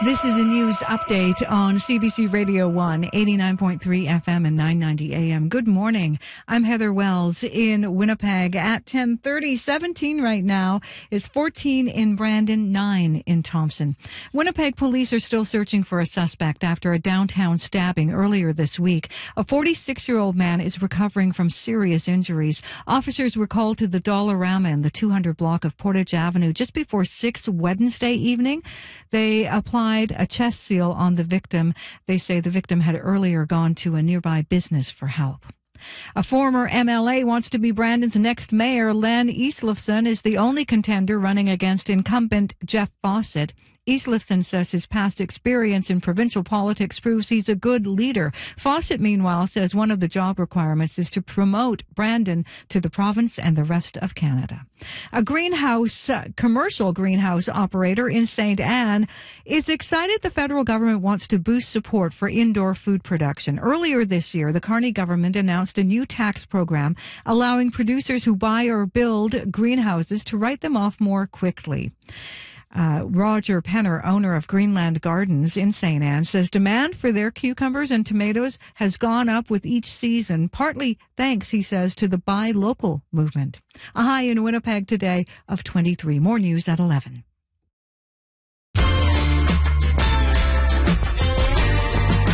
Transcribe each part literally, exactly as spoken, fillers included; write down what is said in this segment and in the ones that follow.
This is a news update on C B C Radio one, eighty-nine point three F M and nine ninety A M. Good morning. I'm Heather Wells in Winnipeg at ten thirty, seventeen right now. It's fourteen in Brandon, nine in Thompson. Winnipeg police are still searching for a suspect after a downtown stabbing earlier this week. A forty-six-year-old man is recovering from serious injuries. Officers were called to the Dollarama in the two hundred block of Portage Avenue just before six Wednesday evening. They applied a chest seal on the victim. They say the victim had earlier gone to a nearby business for help. A former M L A wants to be Brandon's next mayor. Len Eastlifson is the only contender running against incumbent Jeff Fawcett. Eastlifson says his past experience in provincial politics proves he's a good leader. Fawcett, meanwhile, says one of the job requirements is to promote Brandon to the province and the rest of Canada. A greenhouse, uh, commercial greenhouse operator in Saint Anne is excited the federal government wants to boost support for indoor food production. Earlier this year, the Carney government announced a new tax program allowing producers who buy or build greenhouses to write them off more quickly. Uh, Roger Penner, owner of Greenland Gardens in Saint Anne, says demand for their cucumbers and tomatoes has gone up with each season, partly thanks, he says, to the buy local movement. A high in Winnipeg today of twenty-three. More news at eleven.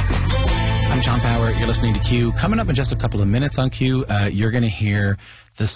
I'm John Power. You're listening to Q. Coming up in just a couple of minutes on Q, uh, you're going to hear the